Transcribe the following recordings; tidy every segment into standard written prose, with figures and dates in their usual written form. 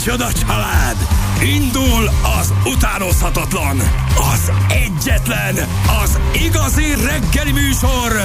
Micsoda család! Indul az utánozhatatlan, az egyetlen, az igazi reggeli műsor,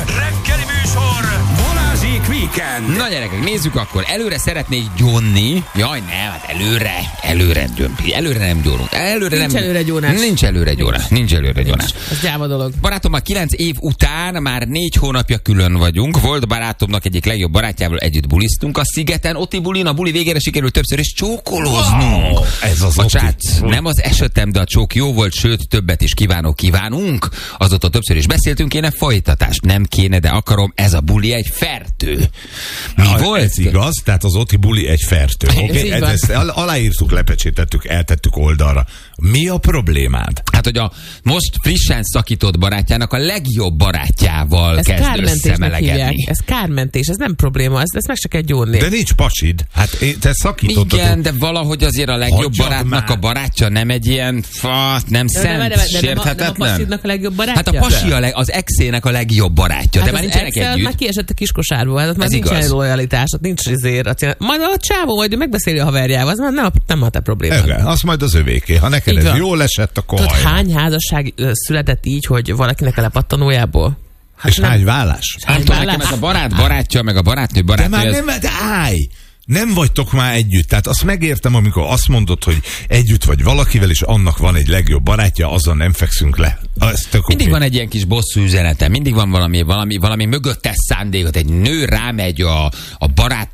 Balázsék Weekend. Na gyerekek, nézzük akkor. Előre szeretnék gyónni. Jaj, nem, hát előre gyömpi. Előre nem gyónunk. Nincs előre gyónás. Ez gyáva dolog. Barátommal 9 év után már 4 hónapja külön vagyunk. Volt barátomnak egyik legjobb barátjával együtt buliztunk a szigeten. Oti bulin, a buli végére sikerült többször is csókolóznunk. Wow, ez az Nem az esetem, de a csók jó volt, sőt, többet is kívánunk. Azóta többször is beszéltünk, kéne folytatást. Nem kéne, de akarom, ez a buli egy fertő. Mi volt? Ez igaz, tehát az Oti buli egy fertő. Okay? Ezt aláírtuk, lepecsétettük, eltettük oldalra. Mi a problémád? Hát, hogy a most frissen szakított barátjának a legjobb barátjával kezd összemelegedni. Ez kármentés, ez nem probléma, ezt meg se kell gyónni. De nincs pasid. Hát te szakítottad. Igen, de valahogy azért a legjobb barátnak a barátja nem egy ilyen, nem szent, sérthetetlen. Nem a pasidnak a legjobb barátja? Hát a pasi az exének a nem barátja, hát de már nincsenek együtt. Már kiesett a kiskosárból, hát már nincsen lojalitás, nincs azért. Majd a csávó majd megbeszéli a haverjával, az már nem a te problémád. Igen, az majd az övéké. Ha neked ez jól esett, akkor tudod, hány házasság született így, hogy valakinek a lepattanójából? Hát és hány vállás? Nem tudom, nekem ez a barátja, meg a barátnő barátnő. De már állj! Nem vagytok már együtt. Tehát azt megértem, amikor azt mondod, hogy együtt vagy valakivel, és annak van egy legjobb barátja, azzal nem fekszünk le. Mindig van egy ilyen kis bosszú üzenete, mindig van valami mögöttes szándékot. Egy nő rámegy a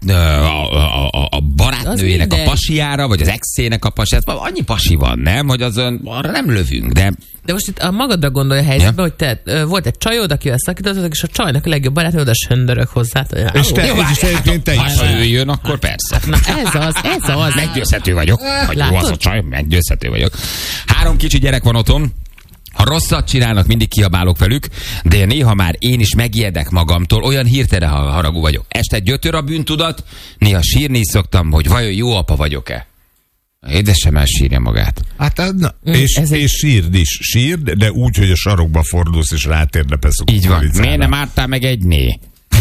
barátnőjének a pasiára, vagy az exének a pasiára. Annyi pasi van, nem? Hogy azon arra nem lövünk, de most itt a magadra gondolj a helyzetbe, hogy te volt egy csajod, akivel szakítottad, és a csajnak a legjobb barátnő oda söndörök hozzá. És te ha ő jön, akkor persze. Na ez az. Meggyőzhető vagyok. Hogy jó az a csaj, meggyőzhető vagyok. 3 kicsi gyerek van otthon. Ha rosszat csinálnak, mindig kiabálok velük, de néha már én is megijedek magamtól, olyan hirtelen haragú vagyok. Este gyötör a bűntudat, néha sírni is szoktam, hogy vajon jó apa vagyok-e. Édesem elsírja magát. Hát, és sírd, de úgy, hogy a sarokba fordulsz, és rátérdepesz a így van. Miért nem ártál meg egy né?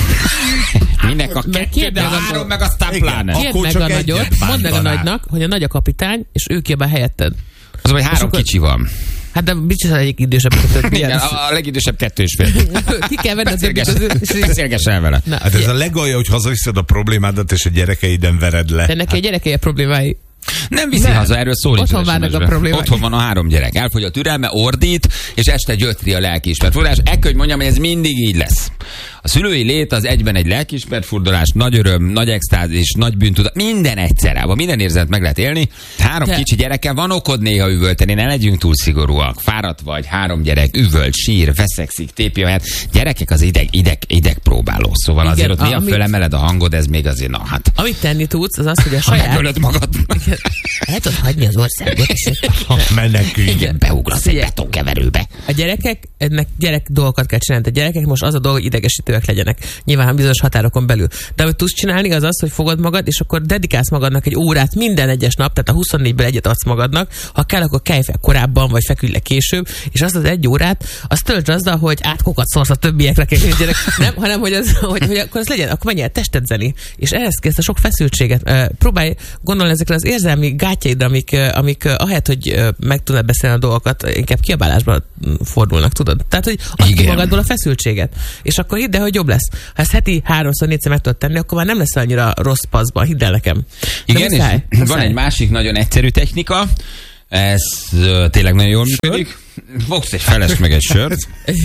Minek a 2, de 3, meg aztán pláne. Kérd meg a nagyot, mondd meg a nagynak, hogy a nagy a kapitány, és ő kiabál helyetted. Az, hogy 3 kicsi van. Hát de biztos egyik idősebb kötött. Igen, a legidősebb 2,5. Ki kell venni beszélgess el vele. Hát ez a legalja, hogy hazaviszed a problémádat, és a gyerekeiden vered le. De neki a gyerekei a problémái. Nem viszi haza, erről szól. Otthon várnak a problémák. Otthon van a 3 gyerek. Elfogy a türelme, ordít, és este gyötri a lelkiismertfordulás. Ekkor mondjam, hogy ez mindig így lesz. A szülői lét az egyben egy lelkiismertfordulás, nagy öröm, nagy extázis, nagy bűntudat, minden egyszerában, minden érzet meg lehet élni. 3 kicsi gyerekkel van okod néha üvölteni, ne legyünk túl szigorúak. Fáradt vagy, 3 gyerek, üvölt, sír, veszekszik, tépje, mert gyerekek az ideg próbáló. Szóval igen, azért ott milyen fölemeled a hangod, ez még azért, na hát. Amit tenni tudsz, az az, hogy a saját... Megölöd magad. El tudod hagyni az országot, és menekülj. Igen, beugrasz egy betonkeverőbe. A gyerek dolgokat kell csinálni. A gyerekek most az a dolog, hogy idegesítőek legyenek. Nyilván bizonyos határokon belül. De amit tudsz csinálni, az az, hogy fogod magad, és akkor dedikálsz magadnak egy órát minden egyes nap, tehát a 24-ből egyet adsz magadnak. Ha kell, akkor kelj fel korábban, vagy feküdj le később, és azt az 1 órát, azt töltsd azzal, hogy átkokat szórsz a többiekre, gyerek. Nem, hanem hogy akkor az legyen, akkor menj el testedzeni. És ehhez kész a sok feszültséget. Próbálj gondolni ezekre az érzelmi gátjaidra, amik ahelyett, hogy meg tudnád beszélni a dolgokat, inkább kiabálásba fordulnak, tudod? Tehát, hogy adj ki magadból a feszültséget. És akkor hidd el, hogy jobb lesz. Ha ezt heti 3-4-szer meg tudod tenni, akkor már nem lesz annyira rossz paszban, hidd el nekem. Igen, és van egy másik nagyon egyszerű technika, ez tényleg nagyon jól működik. Fogsz egy felest meg egy sört.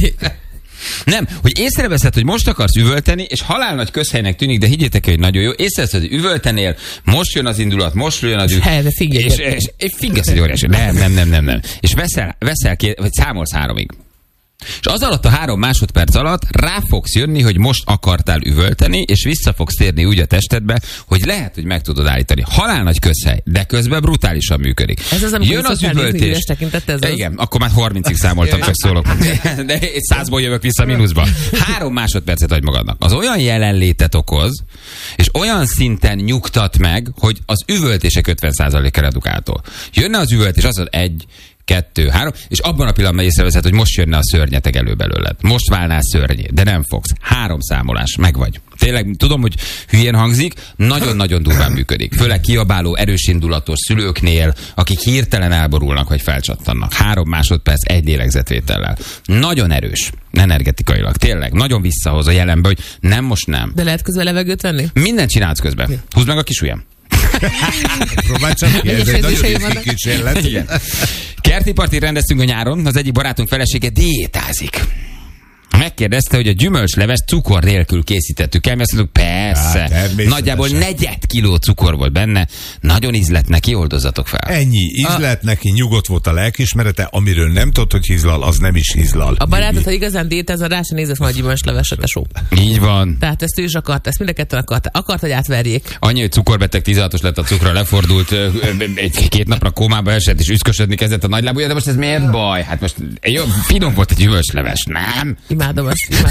Nem, hogy észreveszed, hogy most akarsz üvölteni, és halál nagy közhelynek tűnik, de higgyétek el, hogy nagyon jó. Észreveszed, hogy üvöltenél, most jön az indulat, most jön az és figgasz egy óriási. Nem. És veszel vagy számolsz 3-ig. És az alatt a 3 másodperc alatt rá fogsz jönni, hogy most akartál üvölteni, és vissza fogsz térni úgy a testedbe, hogy lehet, hogy meg tudod állítani. Halál nagy közhely, de közben brutálisan működik. Ez az, jön az üvöltés. Igen, akkor már 30-ig számoltam, csak szólok. De 100-ból jövök vissza mínuszba. 3 másodpercet adj magadnak. Az olyan jelenlétet okoz, és olyan szinten nyugtat meg, hogy az üvöltések 50%-a redukáltól. Jönne az üvöltés, az 1, 2, 3, és abban a pillanatban észreveszed, hogy most jönne a szörnyeteg elő belőled. Most válnál szörnyé, de nem fogsz. 3 számolás, meg vagy. Tényleg, tudom, hogy hülyén hangzik, nagyon-nagyon durván működik. Főleg kiabáló, erősindulatos szülőknél, akik hirtelen elborulnak, vagy felcsattannak. 3 másodperc, 1 lélegzetvétellel. Nagyon erős, energetikailag. Tényleg, nagyon visszahoz a jelenbe, hogy nem, most nem. De lehet közben levegőt venni? Mindent csinálsz közben. Húzd meg a kis ujjam. Próbálj csak ki, ez egy nagyon ritkán kísérlet. Igen. Kerti partit rendeztünk a nyáron, az egyik barátunk felesége diétázik. Megkérdezte, hogy a gyümölcsleves cukor nélkül készítettük el, mi azt mondtuk, persze. Nagyjából 4 kiló cukor volt benne, nagyon ízlett neki, oldozatok fel. Ennyi, ízlett neki, nyugodt volt a lelkiismerete, amiről nem tudod, hogy hízlal, az nem is hízlal. A barátod, ha igazán diétázol, rá sem nézett volna a gyümölcsleves, tesó. Így van. Tehát ezt ő is akart, ezt mind a ketten akart, hogy átverjék. Annyi, hogy cukorbeteg 16-os lett a cukra, lefordult, 2 napra kómába esett, és üszkösödni kezdett a nagylábúja, de most ez miért baj? Hát most jó, finom volt a gyümölcsleves, nem? Imádom.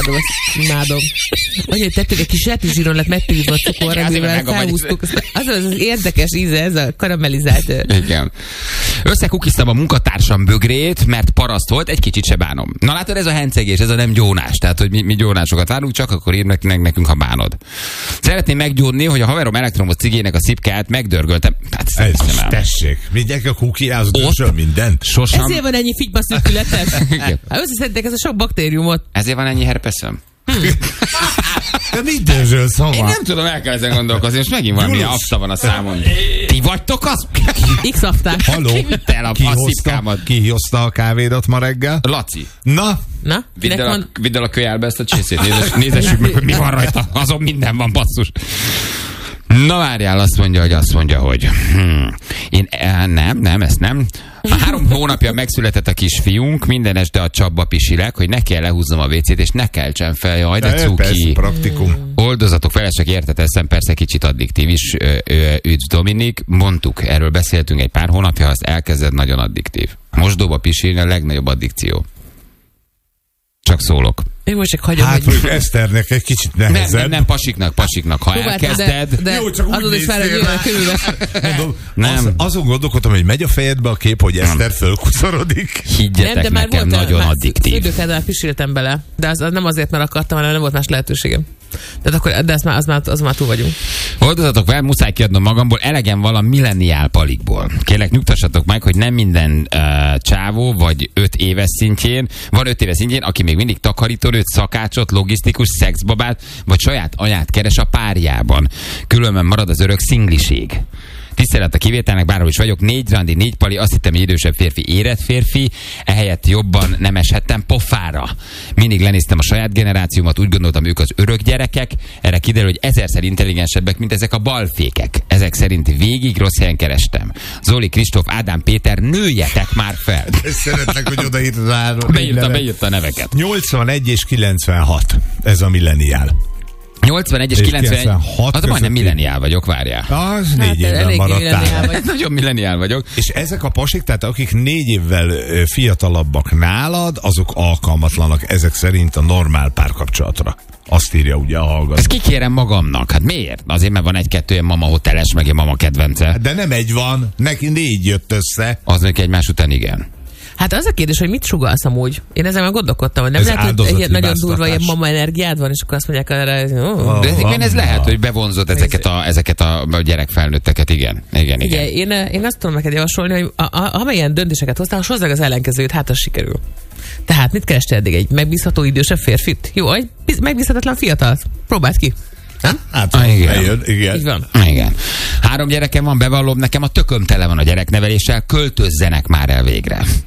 Ahogy tettük egy kis sertészsíron lett megtűzve a cukor, amivel felhúztuk. Az érdekes íze, ez a karamellizált. Igen. Összekukiztam a munkatársam bögrét, mert paraszt volt, egy kicsit se bánom. Na látod, ez a hencegés, ez a nem gyónás. Tehát, hogy mi gyónásokat várunk, csak akkor írd nekünk, ha bánod. Szeretném meggyónni, hogy a haverom elektromos cigének a szipkáját megdörgöltem. Hát, tessék, mindjárt a kukiázódásról minden. Sosem. Ezért van ennyi figyba szűkületes. Összeszedtek ezt a sok baktériumot. Ezért van ennyi herpeszöm. De mindenről szó van. Én nem tudom, el kell ezen gondolkozni, most megint valami afta van a számon. Ti vagytok az? X-afták. Haló, ki vitte el a szipkámat? Ki hozta a kávédat ma reggel? Laci. Na? Vidd el a kölyelbe ezt a csészét, nézessük meg, hogy mi van rajta. Azon minden van, basszus. Na várjál, azt mondja, hogy nem, ezt nem. 3 hónapja megszületett a kisfiunk, minden este a csapba pisilek, hogy ne kell lehúznom a WC-t, és ne keltsen fel, jaj, de cuki. Persze, praktikum. Oldozatok felesek, érted, eszem persze kicsit addiktív is, üdv Dominik, mondtuk, erről beszéltünk egy pár hónapja, azt elkezded, nagyon addiktív. Mosdóba pisilni a legnagyobb addikció. Csak szólok. Én most csak hagyom, hát, hogy Eszternek egy kicsit nehezebb. Nem, pasiknak. Ha elkezded... De jó, csak azon is fel, hogy jön körülve. Nem. Azon gondolkodtam, hogy megy a fejedbe a kép, hogy Eszter fölkuszorodik. Higgyetek nekem, nagyon addiktív. Szüldőkkel már pisiltem bele, de az nem azért, mert akartam, hanem nem volt más lehetőségem. Tehát akkor, de az már túl vagyunk. Oldozatok fel, muszáj kiadnom magamból, elegem van a milleniál palikból. Kérlek, nyugtassatok meg, hogy nem minden csávó, vagy 5 éves szintjén, van 5 éves szintjén, aki még mindig takarítónőt, szakácsot, logisztikus, szexbabát, vagy saját anyát keres a párjában. Különben marad az örök szingliség. Tisztelet a kivételnek, bárhol is vagyok, 4 randi, 4 pali, azt hittem, hogy idősebb férfi, érett férfi, ehelyett jobban nem eshettem pofára. Mindig lenéztem a saját generációmat, úgy gondoltam, ők az örök gyerekek, erre kiderül, hogy 1000-szer intelligensebbek, mint ezek a balfékek. Ezek szerint végig rossz helyen kerestem. Zoli, Kristóf, Ádám, Péter, nőjetek már fel. Szeretnek, hogy odaírd rá. Beírta a neveket. 81 és 96, ez a milleniál. 81 és 96, az majdnem milleniál vagyok, várjál. Az 4 évvel maradtál. Nagyon milleniál vagyok. És ezek a pasik, tehát akik 4 évvel fiatalabbak nálad, azok alkalmatlanak ezek szerint a normál párkapcsolatra. Azt írja ugye a hallgató. Ezt kikérem magamnak. Hát miért? Azért, mert van 1-2 ilyen mama hoteles, meg ilyen mama kedvence. De nem egy van, neki 4 jött össze. Az neki egymás után igen. Hát az a kérdés, hogy mit sugallsz amúgy? Én ezzel már gondolkodtam, hogy nem lehet, hogy egy nagyon durva ilyen mama energiád van, és akkor azt mondják erre, de ez lehet, hogy bevonzott ezeket a gyerekfelnőtteket, igen. Én azt tudom neked javasolni, hogy amilyen döntéseket hoztál, hozzá az ellenkezőt, hát az sikerül. Tehát mit kerestél eddig? Egy megbízható idősebb férfit? Jó, egy megbízhatatlan fiatalt. Próbáld ki. Hát, igen. 3 gyerekem van, bevallom, nekem a tököm tele van a gyerekneveléssel, költözzenek már el végre.